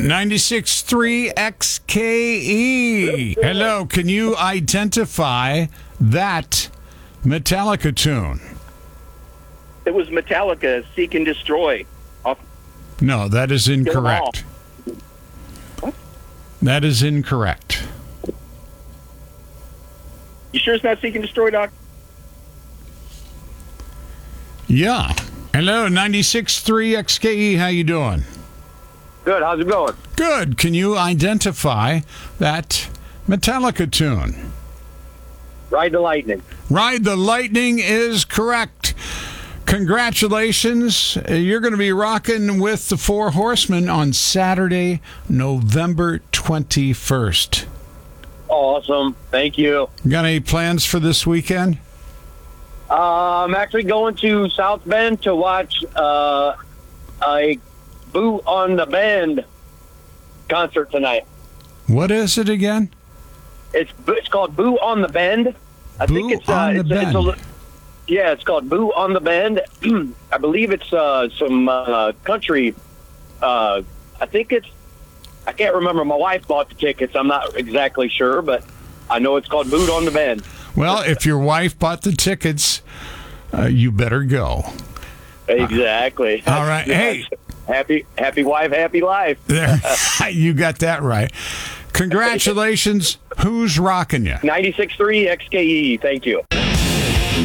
96.3 XKE. Hello, can you identify that Metallica tune? It was Metallica, Seek and Destroy. No, that is incorrect. What? That is incorrect. You sure it's not Seek and Destroy, Doc? Yeah. Hello, 96.3 XKE. How you doing? Good. How's it going? Good. Can you identify that Metallica tune? Ride the Lightning. Ride the Lightning is correct. Congratulations. You're going to be rocking with the Four Horsemen on Saturday, November 21st. Awesome. Thank you. Got any plans for this weekend? I'm actually going to South Bend to watch a Boot on the Bend concert tonight. What is it again? It's called Boot on the Bend. I think it's on the Bend. Yeah, it's called Boot on the Bend. I believe it's some country. I can't remember. My wife bought the tickets. I'm not exactly sure, but I know it's called Boot on the Bend. Well, if your wife bought the tickets, you better go. Exactly. All right. Hey. Happy wife, happy life. There, you got that right. Congratulations. Who's rocking you? 96.3 XKE. Thank you.